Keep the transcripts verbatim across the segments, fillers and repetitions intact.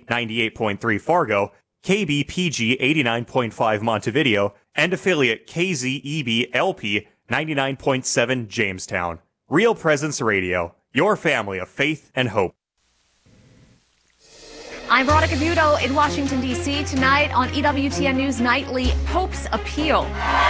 ninety-eight point three Fargo, K B P G eighty-nine point five Montevideo, and affiliate K Z E B L P ninety-nine point seven Jamestown. Real Presence Radio, your family of faith and hope. I'm Veronica Budo in Washington, D C Tonight on E W T N News Nightly, Pope's Appeal.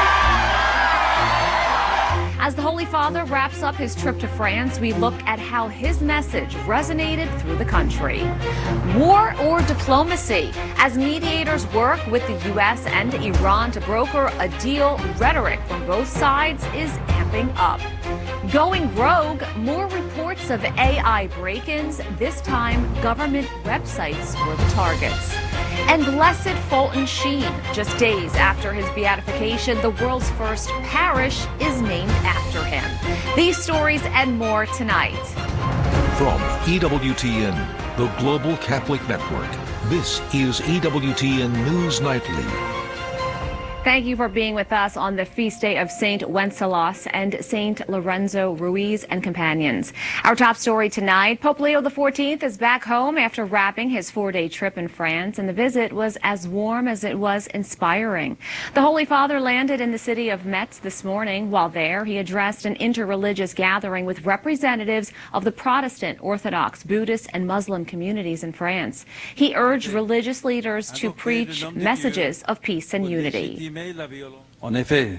As the Holy Father wraps up his trip to France, we look at how his message resonated through the country. War or diplomacy? As mediators work with the U S and Iran to broker a deal, rhetoric from both sides is amping up. Going rogue, more reports of A I break-ins, this time government websites were the targets. And Blessed Fulton Sheen, just days after his beatification, the world's first parish is named after him. These stories and more tonight. From E W T N, the Global Catholic Network, this is E W T N News Nightly. Thank you for being with us on the feast day of Saint Wenceslaus and Saint Lorenzo Ruiz and companions. Our top story tonight, Pope Leo the fourteenth is back home after wrapping his four-day trip in France, and the visit was as warm as it was inspiring. The Holy Father landed in the city of Metz this morning. While there, he addressed an interreligious gathering with representatives of the Protestant, Orthodox, Buddhist, and Muslim communities in France. He urged religious leaders to preach messages of peace and unity. Indeed,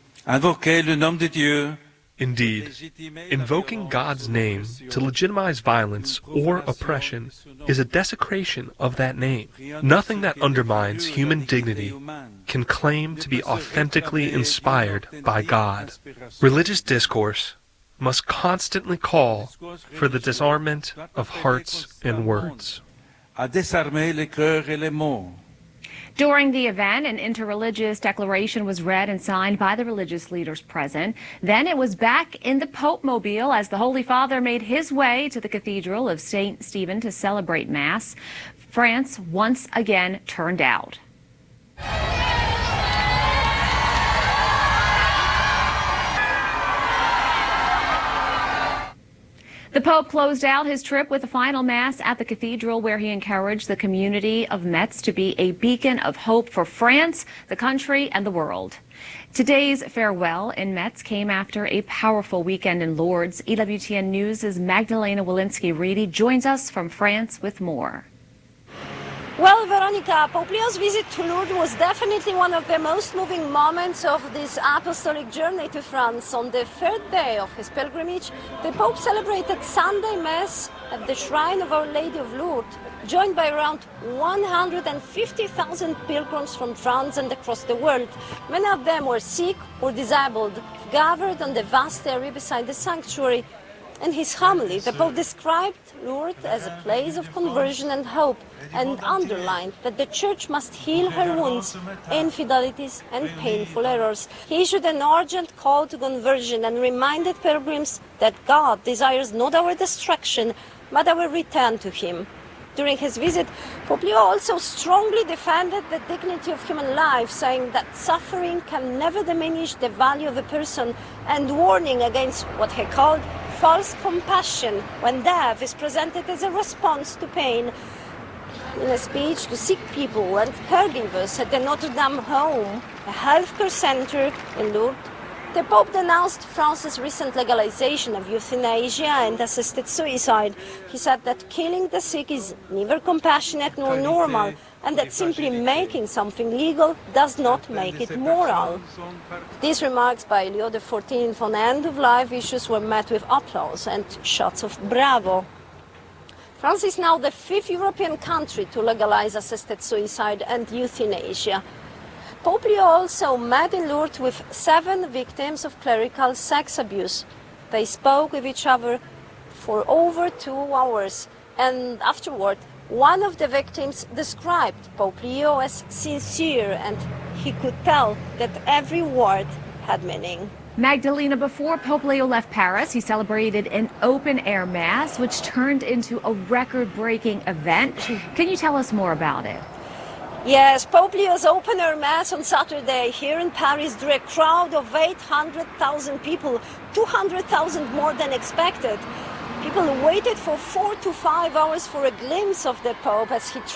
invoking God's name to legitimize violence or oppression is a desecration of that name. Nothing that undermines human dignity can claim to be authentically inspired by God. Religious discourse must constantly call for the disarmament of hearts and words. During the event, an interreligious declaration was read and signed by the religious leaders present. Then it was back in the Pope-mobile as the Holy Father made his way to the Cathedral of Saint Stephen to celebrate Mass. France once again turned out. The Pope closed out his trip with a final Mass at the cathedral, where he encouraged the community of Metz to be a beacon of hope for France, the country, and the world. Today's farewell in Metz came after a powerful weekend in Lourdes. E W T N News' Magdalena Walensky-Reedy joins us from France with more. Well, Veronica, Pope Leo's visit to Lourdes was definitely one of the most moving moments of this apostolic journey to France. On the third day of his pilgrimage, the Pope celebrated Sunday Mass at the Shrine of Our Lady of Lourdes, joined by around one hundred fifty thousand pilgrims from France and across the world. Many of them were sick or disabled, gathered on the vast area beside the sanctuary. In his homily, the Pope described Lourdes as a place of conversion and hope, and underlined that the Church must heal her wounds, infidelities, and painful errors. He issued an urgent call to conversion and reminded pilgrims that God desires not our destruction, but our return to Him. During his visit, Pope Leo also strongly defended the dignity of human life, saying that suffering can never diminish the value of a person, and warning against what he called false compassion when death is presented as a response to pain. In a speech to sick people and caregivers at the Notre Dame home, a healthcare center in Lourdes, the Pope denounced France's recent legalization of euthanasia and assisted suicide. He said that killing the sick is neither compassionate nor normal, and that simply making something legal does not make it moral. These remarks by Leo the fourteenth on end-of-life issues were met with applause and shots of bravo. France is now the fifth European country to legalize assisted suicide and euthanasia. Pope Leo also met in Lourdes with seven victims of clerical sex abuse. They spoke with each other for over two hours, and afterward, one of the victims described Pope Leo as sincere, and he could tell that every word had meaning. Magdalena, before Pope Leo left Paris, he celebrated an open-air Mass, which turned into a record-breaking event. Can you tell us more about it? Yes, Pope Leo's open-air Mass on Saturday here in Paris drew a crowd of eight hundred thousand people, two hundred thousand more than expected. People waited for four to five hours for a glimpse of the Pope as he